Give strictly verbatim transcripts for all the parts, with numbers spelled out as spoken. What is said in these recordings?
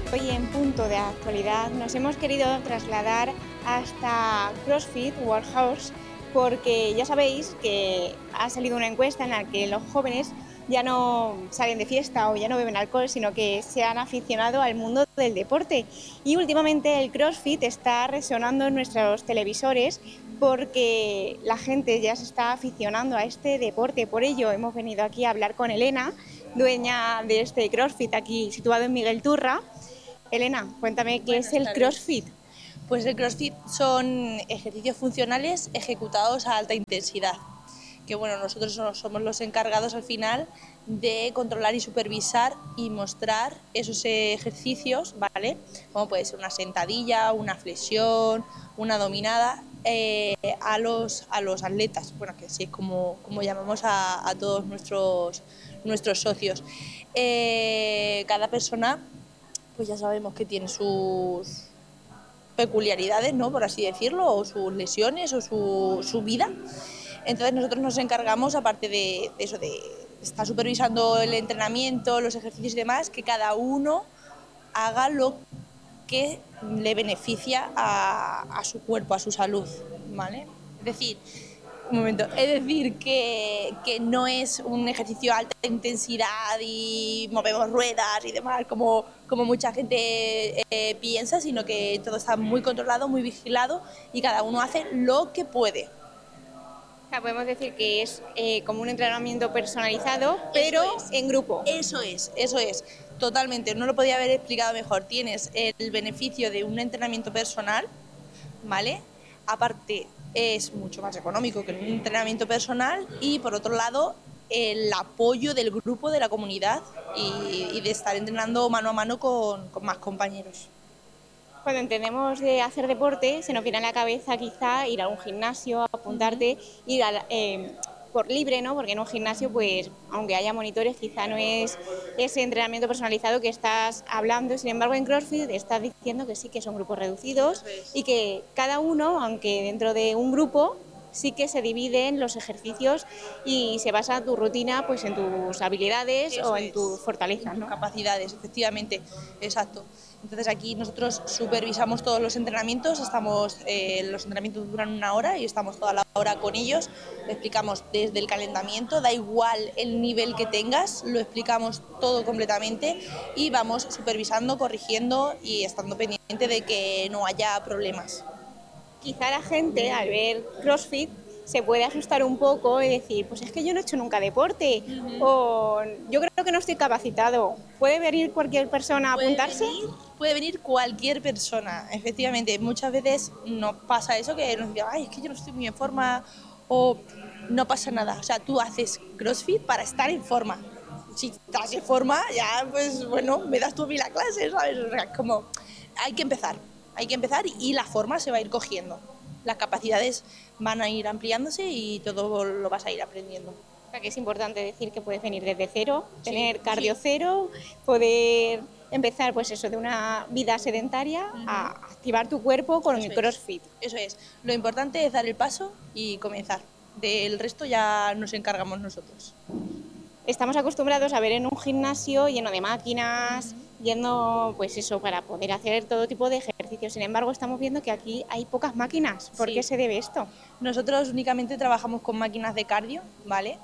Hoy en Punto de Actualidad nos hemos querido trasladar hasta CrossFit Warehouse porque ya sabéis que ha salido una encuesta en la que los jóvenes ya no salen de fiesta o ya no beben alcohol, sino que se han aficionado al mundo del deporte. Y últimamente el CrossFit está resonando en nuestros televisores porque la gente ya se está aficionando a este deporte. Por ello hemos venido aquí a hablar con Elena, dueña de este CrossFit aquí situado en Miguel Turra. Elena, cuéntame, ¿qué Buenas es el tardes. CrossFit? Pues el CrossFit son ejercicios funcionales ejecutados a alta intensidad, que bueno, nosotros somos los encargados al final de controlar y supervisar y mostrar esos ejercicios, ¿vale? Como puede ser una sentadilla, una flexión, una dominada, eh, a, los, a los atletas, bueno, que así es como, como llamamos a, a todos nuestros, nuestros socios. Eh, cada persona, pues ya sabemos que tiene sus peculiaridades, ¿no?, por así decirlo, o sus lesiones o su, su vida. Entonces nosotros nos encargamos, aparte de, de eso, de estar supervisando el entrenamiento, los ejercicios y demás, que cada uno haga lo que le beneficia a, a su cuerpo, a su salud, ¿vale? Es decir, un momento, es decir, que, que no es un ejercicio de alta intensidad y movemos ruedas y demás, como, como mucha gente eh, piensa, sino que todo está muy controlado, muy vigilado y cada uno hace lo que puede. O sea, podemos decir que es eh, como un entrenamiento personalizado, pero Eso es, en grupo. eso es, eso es, totalmente, no lo podía haber explicado mejor. Tienes el beneficio de un entrenamiento personal, ¿vale? Aparte, es mucho más económico que un entrenamiento personal y, por otro lado, el apoyo del grupo, de la comunidad y, y de estar entrenando mano a mano con, con más compañeros. Cuando entendemos de hacer deporte, se nos viene a la cabeza quizá ir a un gimnasio, apuntarte, ir a, eh, por libre, ¿no? Porque en un gimnasio, pues, aunque haya monitores, quizá no es ese entrenamiento personalizado que estás hablando. Sin embargo, en CrossFit estás diciendo que sí, que son grupos reducidos y que cada uno, aunque dentro de un grupo, sí que se dividen los ejercicios y se basa tu rutina pues en tus habilidades Eso o en es, tus fortalezas, en tus ¿no? capacidades, efectivamente, exacto. Entonces aquí nosotros supervisamos todos los entrenamientos, estamos, eh, los entrenamientos duran una hora y estamos toda la hora con ellos, le explicamos desde el calentamiento, da igual el nivel que tengas, lo explicamos todo completamente y vamos supervisando, corrigiendo y estando pendiente de que no haya problemas. Quizá la gente al ver CrossFit se puede asustar un poco y decir, pues es que yo no he hecho nunca deporte o yo creo que no estoy capacitado. ¿Puede venir cualquier persona a Puede apuntarse? venir, puede venir cualquier persona, efectivamente. Muchas veces nos pasa eso, que nos dicen, ay, es que yo no estoy muy en forma, o no pasa nada. O sea, tú haces CrossFit para estar en forma. Si estás en forma, ya, pues bueno, me das tú a mí la clase, ¿sabes? O sea, como, hay que empezar, hay que empezar y la forma se va a ir cogiendo. Las capacidades van a ir ampliándose y todo lo vas a ir aprendiendo. O sea, que es importante decir que puedes venir desde cero, tener Sí, cardio sí. cero, poder empezar pues eso de una vida sedentaria a activar tu cuerpo con Eso el es, CrossFit. eso es. Lo importante es dar el paso y comenzar. Del resto ya nos encargamos nosotros. Estamos acostumbrados a ver en un gimnasio lleno de máquinas, yendo pues eso para poder hacer todo tipo de ejercicios. Sin embargo, estamos viendo que aquí hay pocas máquinas. ¿Por Sí. qué se debe esto? Nosotros únicamente trabajamos con máquinas de cardio, ¿vale?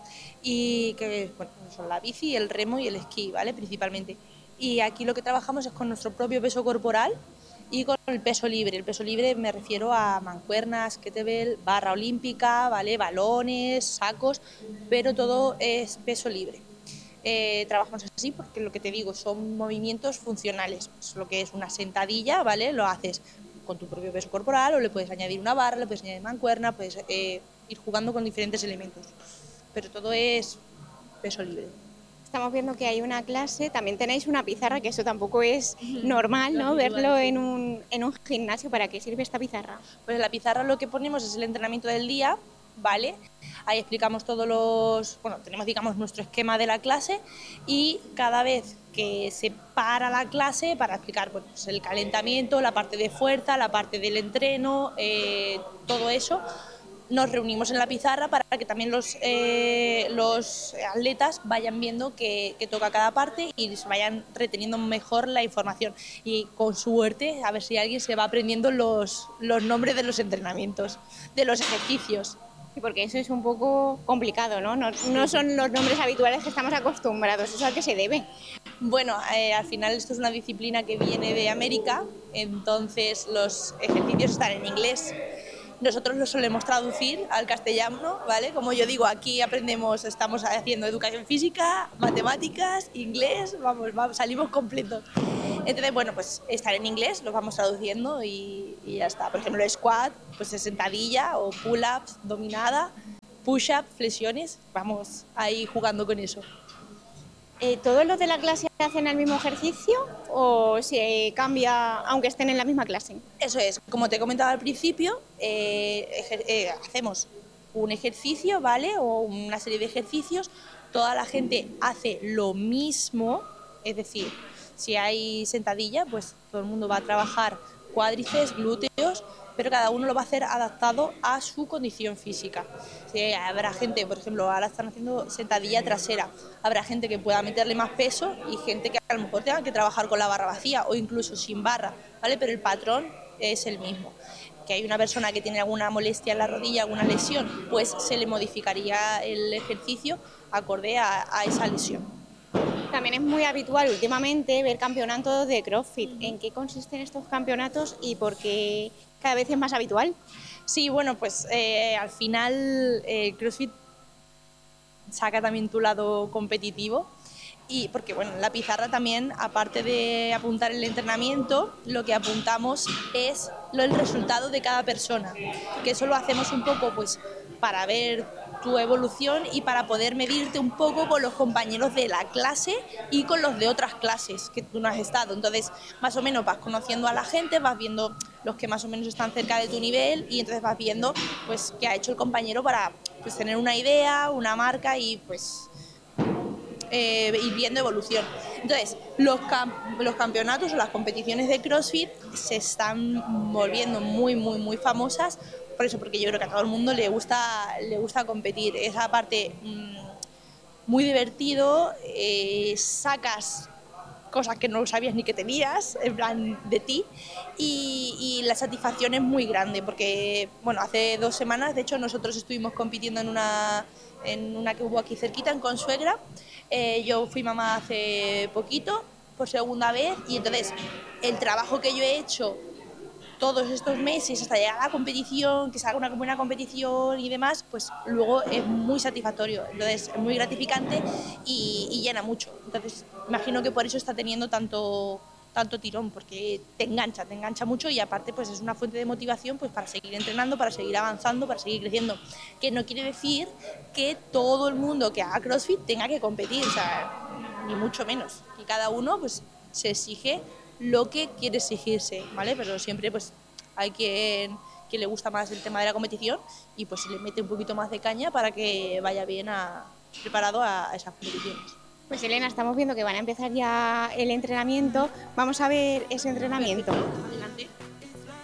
Y que bueno, son la bici, el remo y el esquí, ¿vale? Principalmente. Y aquí lo que trabajamos es con nuestro propio peso corporal y con el peso libre. El peso libre me refiero a mancuernas, kettlebell, barra olímpica, ¿vale? Balones, sacos, pero todo es peso libre. Eh, trabajamos así porque lo que te digo son movimientos funcionales. Pues lo que es una sentadilla, ¿vale? Lo haces con tu propio peso corporal o le puedes añadir una barra, le puedes añadir mancuerna, puedes eh, ir jugando con diferentes elementos. Pero todo es peso libre. Estamos viendo que hay una clase, también tenéis una pizarra, que eso tampoco es normal, Lo ¿no? habitual, Verlo sí. en un, en un gimnasio. ¿Para qué sirve esta pizarra? Pues en la pizarra lo que ponemos es el entrenamiento del día, ¿vale? Ahí explicamos todos los, bueno, tenemos digamos nuestro esquema de la clase y cada vez que se para la clase para explicar bueno, pues el calentamiento, la parte de fuerza, la parte del entreno, eh, todo eso, nos reunimos en la pizarra para que también los, eh, los atletas vayan viendo qué, qué toca cada parte y se vayan reteniendo mejor la información. Y con suerte, a ver si alguien se va aprendiendo los, los nombres de los entrenamientos, de los ejercicios. Sí, porque eso es un poco complicado, ¿no? No, no son los nombres habituales que estamos acostumbrados. ¿Eso a qué se debe? Bueno, eh, al final esto es una disciplina que viene de América, entonces los ejercicios están en inglés. Nosotros lo solemos traducir al castellano, ¿vale? Como yo digo, aquí aprendemos, estamos haciendo educación física, matemáticas, inglés, vamos, vamos salimos completos. Entonces, bueno, pues estar en inglés, lo vamos traduciendo y, y ya está. Por ejemplo, el squat, pues es sentadilla o pull-ups, dominada, push-up, flexiones, vamos ahí jugando con eso. Eh, ¿Todos los de la clase hacen el mismo ejercicio o se cambia aunque estén en la misma clase? Eso es, como te he comentado al principio, eh, ejer eh, hacemos un ejercicio, ¿vale? O una serie de ejercicios, toda la gente hace lo mismo, es decir, si hay sentadilla, pues todo el mundo va a trabajar cuádriceps, glúteos, pero cada uno lo va a hacer adaptado a su condición física. Sí, habrá gente, por ejemplo, ahora están haciendo sentadilla trasera, habrá gente que pueda meterle más peso y gente que a lo mejor tenga que trabajar con la barra vacía o incluso sin barra, ¿vale? Pero el patrón es el mismo. Que hay una persona que tiene alguna molestia en la rodilla, alguna lesión, pues se le modificaría el ejercicio acorde a, a esa lesión. También es muy habitual últimamente ver campeonatos de CrossFit. ¿En qué consisten estos campeonatos y por qué cada vez es más habitual? Sí, bueno, pues eh, al final eh, CrossFit saca también tu lado competitivo y porque bueno, en la pizarra también, aparte de apuntar el entrenamiento, lo que apuntamos es lo, el resultado de cada persona, que eso lo hacemos un poco pues para ver tu evolución y para poder medirte un poco con los compañeros de la clase y con los de otras clases que tú no has estado. Entonces, más o menos vas conociendo a la gente, vas viendo los que más o menos están cerca de tu nivel y entonces vas viendo pues qué ha hecho el compañero para pues tener una idea, una marca y pues eh, ir viendo evolución. Entonces, los, camp los campeonatos o las competiciones de CrossFit se están volviendo muy, muy, muy famosas. Por eso, porque yo creo que a todo el mundo le gusta, le gusta competir. Esa parte mmm, muy divertido, eh, sacas cosas que no sabías ni que tenías, en plan de ti, y, y la satisfacción es muy grande, porque, bueno, hace dos semanas, de hecho, nosotros estuvimos compitiendo en una, en una que hubo aquí cerquita, en Consuegra. Eh, yo fui mamá hace poquito, por segunda vez, y entonces el trabajo que yo he hecho todos estos meses hasta llegar a la competición, que salga una buena competición y demás, pues luego es muy satisfactorio, entonces es muy gratificante y, y llena mucho. Entonces imagino que por eso está teniendo tanto, tanto tirón, porque te engancha, te engancha mucho y aparte pues es una fuente de motivación pues para seguir entrenando, para seguir avanzando, para seguir creciendo. Que no quiere decir que todo el mundo que haga CrossFit tenga que competir, o sea, ni mucho menos. Que cada uno pues se exige lo que quiere exigirse, ¿vale? Pero siempre pues hay quien, quien le gusta más el tema de la competición y pues se le mete un poquito más de caña para que vaya bien a, preparado a, a esas competiciones. Pues Elena, estamos viendo que van a empezar ya el entrenamiento. Vamos a ver ese entrenamiento. Adelante.